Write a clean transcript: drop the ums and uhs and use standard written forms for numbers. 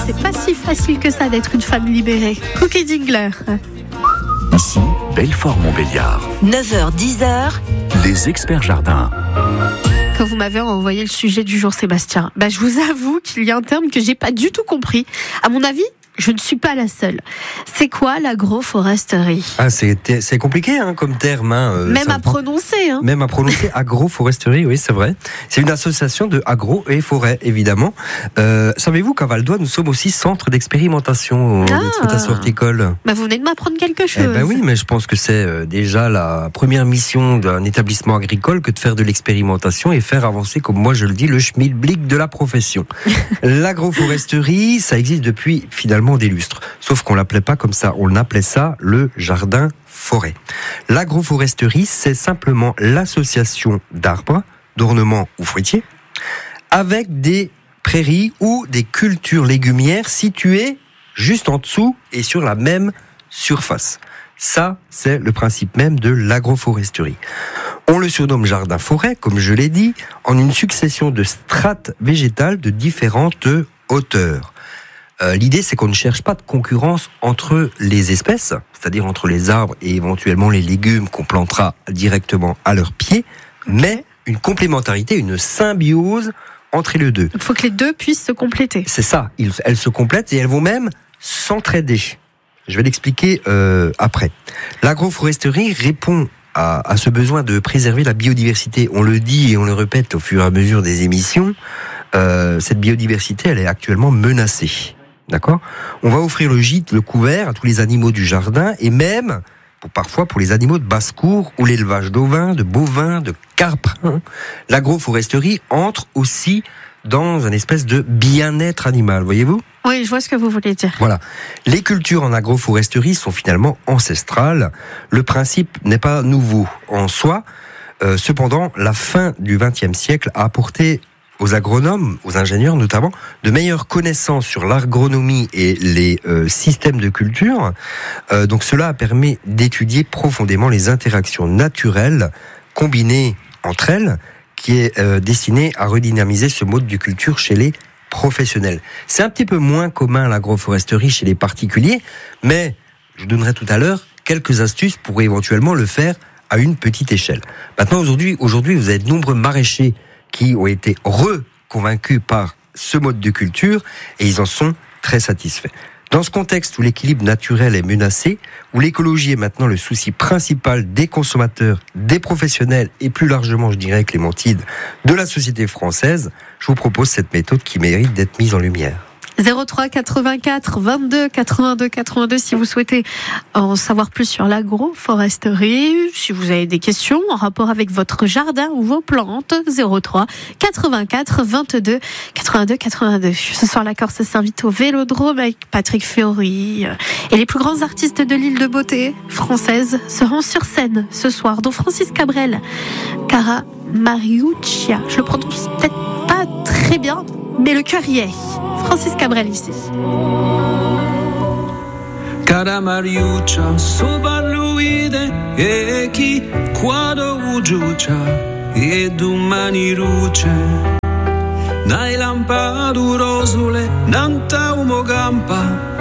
c'est pas si facile que ça d'être une femme libérée. Cookie Dingler. Ici, Belfort-Montbéliard. 9h-10h. Les experts jardins. Quand vous m'avez envoyé le sujet du jour, Sébastien, je vous avoue qu'il y a un terme que j'ai pas du tout compris. À mon avis, je ne suis pas la seule. C'est quoi l'agroforesterie ? C'est compliqué comme terme. Même à prononcer. Même à prononcer, agroforesterie, oui, c'est vrai. C'est une association de agro et forêt, évidemment. Savez-vous qu'à Val d'Oie, nous sommes aussi centre d'expérimentation d'exploitation horticole. Vous venez de m'apprendre quelque chose. Oui, mais je pense que c'est déjà la première mission d'un établissement agricole que de faire de l'expérimentation et faire avancer, comme moi je le dis, le schmilblick de la profession. L'agroforesterie, ça existe depuis finalement des lustres. Sauf qu'on l'appelait pas comme ça, on appelait ça le jardin-forêt. L'agroforesterie, c'est simplement l'association d'arbres, d'ornements ou fruitiers, avec des prairies ou des cultures légumières situées juste en dessous et sur la même surface. Ça, c'est le principe même de l'agroforesterie. On le surnomme jardin-forêt, comme je l'ai dit, en une succession de strates végétales de différentes hauteurs. L'idée, c'est qu'on ne cherche pas de concurrence entre les espèces, c'est-à-dire entre les arbres et éventuellement les légumes qu'on plantera directement à leurs pieds, mais une complémentarité, une symbiose entre les deux. Il faut que les deux puissent se compléter. C'est ça, elles se complètent et elles vont même s'entraider. Je vais l'expliquer après. L'agroforesterie répond à ce besoin de préserver la biodiversité. On le dit et on le répète au fur et à mesure des émissions, cette biodiversité, elle est actuellement menacée. D'accord ? On va offrir le gîte, le couvert à tous les animaux du jardin et même, parfois pour les animaux de basse-cour ou l'élevage d'ovins, de bovins, de caprins. L'agroforesterie entre aussi dans une espèce de bien-être animal, voyez-vous ? Oui, je vois ce que vous voulez dire. Voilà. Les cultures en agroforesterie sont finalement ancestrales. Le principe n'est pas nouveau en soi. Cependant, la fin du XXe siècle a apporté aux agronomes, aux ingénieurs notamment, de meilleures connaissances sur l'agronomie et les systèmes de culture. Donc cela permet d'étudier profondément les interactions naturelles combinées entre elles, qui est destiné à redynamiser ce mode de culture chez les professionnels. C'est un petit peu moins commun l'agroforesterie chez les particuliers, mais je donnerai tout à l'heure quelques astuces pour éventuellement le faire à une petite échelle. Maintenant, aujourd'hui, vous avez de nombreux maraîchers qui ont été reconvaincus par ce mode de culture et ils en sont très satisfaits. Dans ce contexte où l'équilibre naturel est menacé, où l'écologie est maintenant le souci principal des consommateurs, des professionnels et plus largement, je dirais, Clémentine, de la société française, je vous propose cette méthode qui mérite d'être mise en lumière. 03 84 22 82 82 si vous souhaitez en savoir plus sur l'agroforesterie, si vous avez des questions en rapport avec votre jardin ou vos plantes. 03 84 22 82 82. Ce soir, la Corse s'invite au Vélodrome avec Patrick Fiori et les plus grands artistes de l'île de beauté française seront sur scène ce soir, dont Francis Cabrel, Cara Mariuccia. Je le prononce peut-être pas très bien, mais le cœur y est. Francis Cabrel ici. Cara Mariuccia, soparluide e chi quando ugiuccia e domani luce. Nai lampadu rosule, nanta umo gampa.